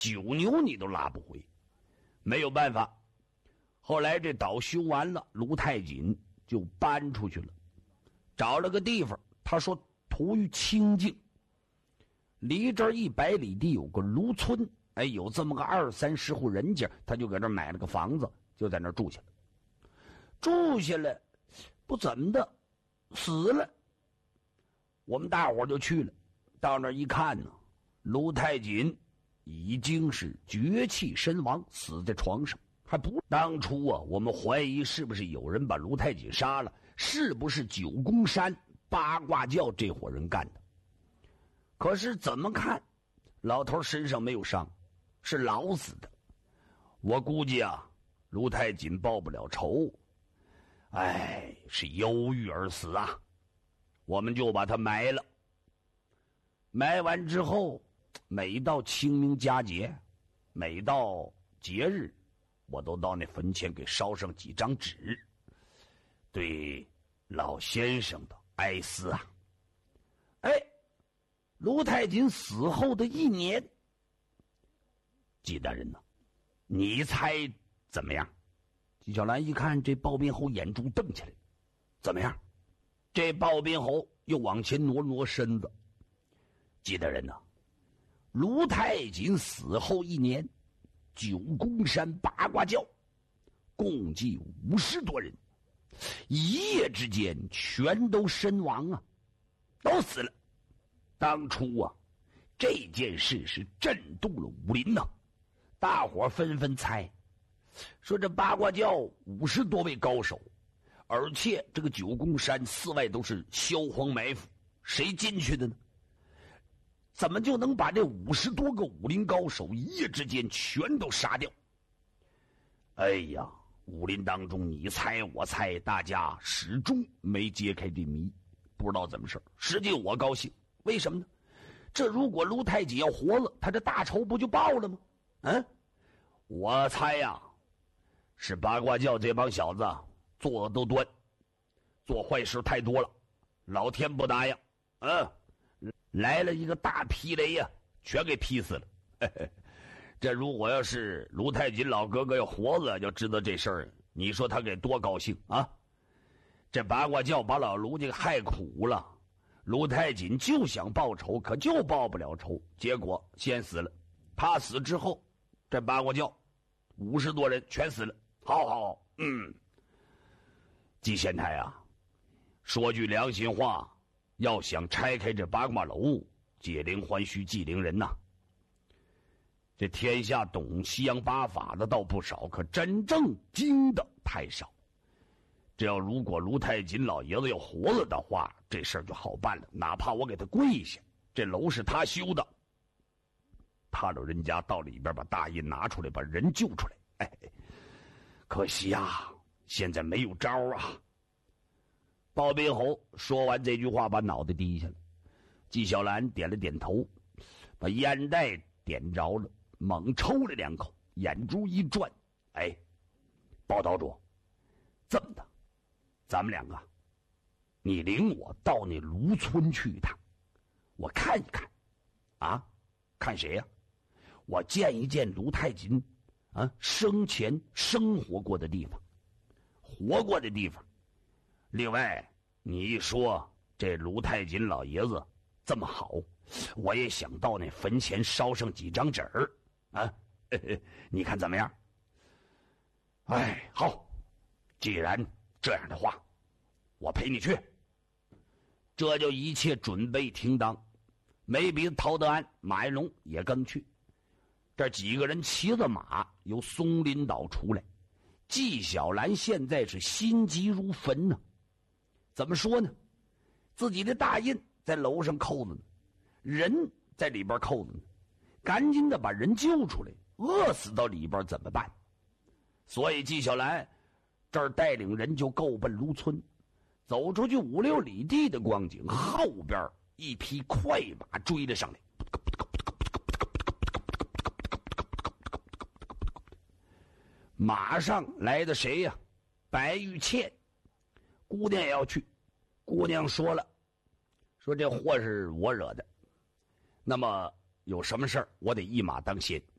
9牛你都拉不回。没有办法，后来这岛修完了，卢太锦就搬出去了，找了个地方，他说图于清静，离这儿100里地有个卢村，有这么个20-30户人家，他就搁这儿买了个房子，就在那儿住下了。住下来不怎么的，死了。我们大伙就去了，到那儿一看呢，卢太锦已经是绝气身亡，死在床上。还不当初啊，我们怀疑是不是有人把卢太锦杀了，是不是九宫山八卦教这伙人干的。可是怎么看老头身上没有伤，是老死的。我估计啊，卢太锦报不了仇，是忧郁而死啊。我们就把他埋了。埋完之后，每到清明佳节，每到节日，我都到那坟前给烧上几张纸，对老先生的哀思啊。卢太锦死后的1年，纪大人呢，你猜怎么样？纪晓岚一看这鲍宾侯眼珠瞪起来，怎么样？这鲍宾侯又往前挪了挪身子。纪大人呢，卢太锦死后1年，九宫山八卦教共计50多人，一夜之间全都身亡啊，都死了。当初啊，这件事是震动了武林呐，大伙纷纷猜，说这八卦教50多位高手，而且这个九宫山4外都是萧荒埋伏，谁进去的呢？怎么就能把这50多个武林高手一夜之间全都杀掉？武林当中你猜我猜，大家始终没揭开这谜，不知道怎么事。实际我高兴，为什么呢？这如果卢太锦要活了，他这大仇不就报了吗？我猜呀，是八卦教这帮小子作恶多端，做坏事太多了，老天不答应，来了一个大劈雷呀，全给劈死了。这如果要是卢太锦老哥哥要活着，就知道这事儿，你说他给多高兴啊！这八卦教把老卢家害苦了，卢太锦就想报仇，可就报不了仇，结果先死了。他死之后，这八卦教50多人全死了。好，季贤太啊，说句良心话，要想拆开这八卦楼，解铃还须系铃人呐。这天下懂西洋八法的倒不少，可真正精的太少。这要如果卢太锦老爷子要活了的话，这事儿就好办了，哪怕我给他跪下，这楼是他修的，他老人家到里边把大印拿出来，把人救出来。可惜啊，现在没有招啊。鲍宾侯说完这句话，把脑袋低下了。纪晓岚点了点头，把烟袋点着了，猛抽了2口，眼珠一转，鲍岛主，这么的，咱们2个，你领我到那卢村去一趟，我看一看。看谁呀？我见一见卢太锦生前生活过的地方，活过的地方。另外你一说这卢太锦老爷子这么好，我也想到那坟前烧上几张纸儿你看怎么样？好，既然这样的话，我陪你去。这就一切准备停当，没鼻子陶德安、马云龙也跟去。这几个人骑着马由松林岛出来，纪晓岚现在是心急如焚呢。怎么说呢？自己的大印在楼上扣着呢，人在里边扣着呢，赶紧的把人救出来，饿死到里边怎么办？所以纪晓岚这儿带领人就够奔卢村，走出去5、6里地的光景，后边一匹快马追了上来。马上来的谁呀？白玉倩姑娘也要去。姑娘说了，说这祸是我惹的，那么有什么事儿我得一马当先，